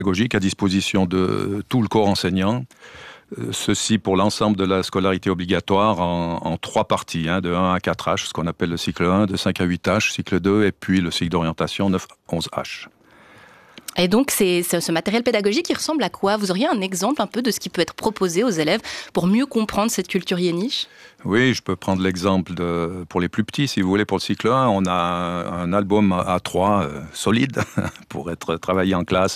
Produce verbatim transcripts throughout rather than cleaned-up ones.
pédagogique à disposition de tout le corps enseignant. Ceci pour l'ensemble de la scolarité obligatoire en, en trois parties, hein, de un à quatre H, ce qu'on appelle le cycle un, de cinq à huit H, cycle deux, et puis le cycle d'orientation neuf à onze H. Et donc, c'est, c'est ce matériel pédagogique, il ressemble à quoi ? Vous auriez un exemple un peu de ce qui peut être proposé aux élèves pour mieux comprendre cette culture yéniche ? Oui, je peux prendre l'exemple de, pour les plus petits, si vous voulez, pour le cycle un, on a un album A trois euh, solide pour être travaillé en classe,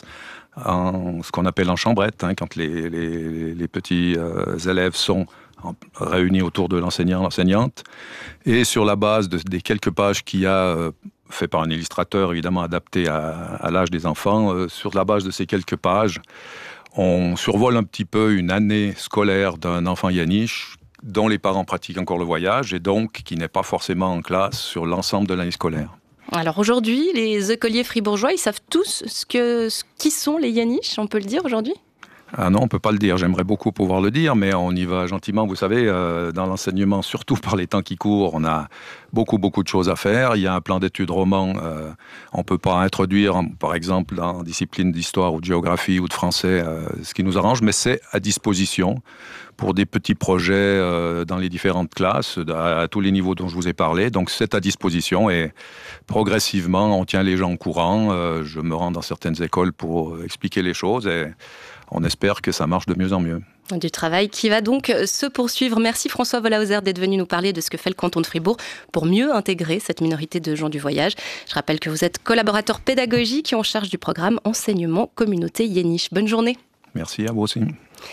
en ce qu'on appelle en chambrette, hein, quand les, les, les petits euh, élèves sont en, réunis autour de l'enseignant, l'enseignante. Et sur la base de, des quelques pages qu'il y a, euh, fait par un illustrateur évidemment adapté à, à l'âge des enfants, euh, sur la base de ces quelques pages, on survole un petit peu une année scolaire d'un enfant yéniche dont les parents pratiquent encore le voyage et donc qui n'est pas forcément en classe sur l'ensemble de l'année scolaire. Alors aujourd'hui, les écoliers fribourgeois, ils savent tous ce que, ce, qui sont les yéniches, on peut le dire aujourd'hui ? Ah non, on ne peut pas le dire. J'aimerais beaucoup pouvoir le dire, mais on y va gentiment. Vous savez, euh, dans l'enseignement, surtout par les temps qui courent, on a beaucoup, beaucoup de choses à faire. Il y a un plan d'études roman. Euh, on ne peut pas introduire, par exemple, dans discipline d'histoire ou de géographie ou de français, euh, ce qui nous arrange, mais c'est à disposition pour des petits projets euh, dans les différentes classes, à, à tous les niveaux dont je vous ai parlé. Donc c'est à disposition et progressivement, on tient les gens au courant. Euh, je me rends dans certaines écoles pour expliquer les choses et on espère que ça marche de mieux en mieux. Du travail qui va donc se poursuivre. Merci François Wollhauser d'être venu nous parler de ce que fait le canton de Fribourg pour mieux intégrer cette minorité de gens du voyage. Je rappelle que vous êtes collaborateur pédagogique et en charge du programme Enseignement Communauté Yéniche. Bonne journée. Merci à vous aussi.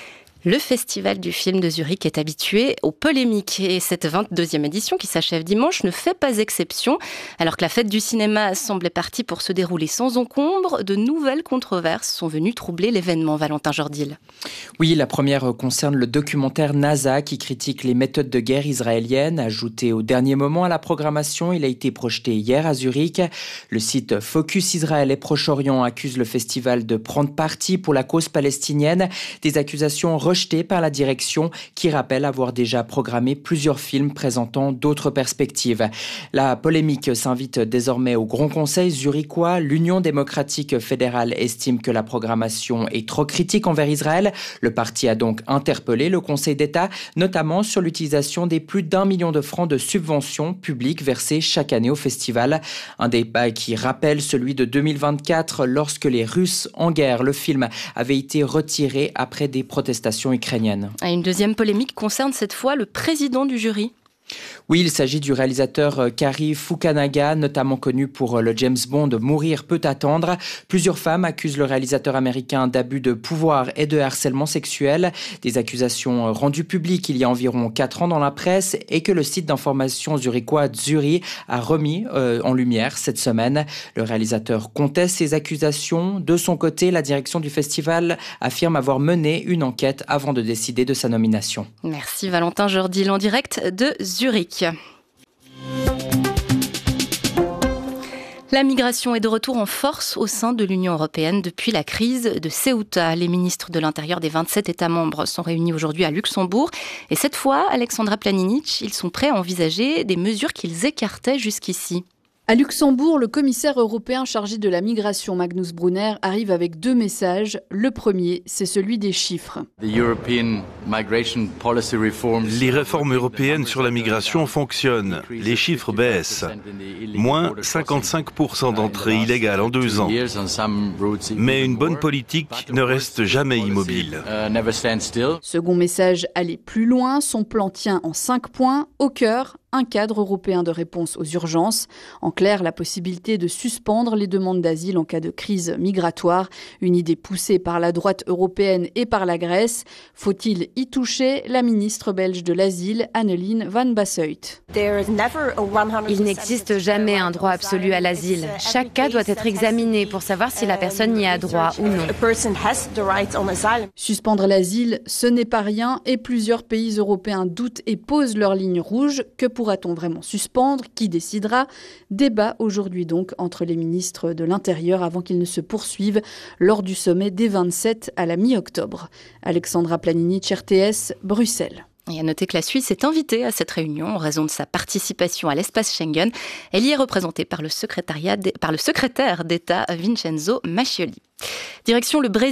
Le Festival du film de Zurich est habitué aux polémiques et cette vingt-deuxième édition qui s'achève dimanche ne fait pas exception. Alors que la fête du cinéma semblait partie pour se dérouler sans encombre, de nouvelles controverses sont venues troubler l'événement. Valentin Jordil. Oui, la première concerne le documentaire NASA qui critique les méthodes de guerre israéliennes. Ajouté au dernier moment à la programmation, il a été projeté hier à Zurich. Le site Focus Israël et Proche-Orient accuse le festival de prendre parti pour la cause palestinienne. Des accusations rejeté par la direction qui rappelle avoir déjà programmé plusieurs films présentant d'autres perspectives. La polémique s'invite désormais au Grand Conseil zurichois. L'Union démocratique fédérale estime que la programmation est trop critique envers Israël. Le parti a donc interpellé le Conseil d'État, notamment sur l'utilisation des plus d'un million de francs de subventions publiques versées chaque année au festival. Un débat qui rappelle celui de deux mille vingt-quatre lorsque les Russes en guerre, le film avait été retiré après des protestations ukrainienne. Une deuxième polémique concerne cette fois le président du jury. Oui, il s'agit du réalisateur Kari Fukunaga, notamment connu pour le James Bond Mourir peut attendre. Plusieurs femmes accusent le réalisateur américain d'abus de pouvoir et de harcèlement sexuel. Des accusations rendues publiques il y a environ quatre ans dans la presse et que le site d'information zurichois Zuri a remis euh, en lumière cette semaine. Le réalisateur conteste ces accusations. De son côté, la direction du festival affirme avoir mené une enquête avant de décider de sa nomination. Merci Valentin Jordil en direct de Zurich. La migration est de retour en force au sein de l'Union européenne depuis la crise de Ceuta. Les ministres de l'Intérieur des vingt-sept États membres sont réunis aujourd'hui à Luxembourg. Et cette fois, Alexandra Planinic, ils sont prêts à envisager des mesures qu'ils écartaient jusqu'ici. À Luxembourg, le commissaire européen chargé de la migration, Magnus Brunner, arrive avec deux messages. Le premier, c'est celui des chiffres. Les réformes européennes sur la migration fonctionnent. Les chiffres baissent. Moins cinquante-cinq pour cent d'entrées illégales en deux ans. Mais une bonne politique ne reste jamais immobile. Second message, aller plus loin. Son plan tient en cinq points. Au cœur, un cadre européen de réponse aux urgences. En clair, la possibilité de suspendre les demandes d'asile en cas de crise migratoire. Une idée poussée par la droite européenne et par la Grèce. Faut-il y toucher? La ministre belge de l'Asile, Anneleen van Bassuyt. Il n'existe jamais un droit absolu à l'asile. Chaque cas doit être examiné pour savoir si la personne y a droit ou non. Suspendre l'asile, ce n'est pas rien et plusieurs pays européens doutent et posent leur ligne rouge. Que pourra-t-on vraiment suspendre? Qui décidera? Débat aujourd'hui donc entre les ministres de l'Intérieur avant qu'ils ne se poursuivent lors du sommet des vingt-sept à la mi-octobre. Alexandra Planinic, R T S, Bruxelles. Et à noter que la Suisse est invitée à cette réunion en raison de sa participation à l'espace Schengen. Elle y est représentée par le, secrétariat, par le secrétaire d'État Vincenzo Mascioli. Direction le Brésil.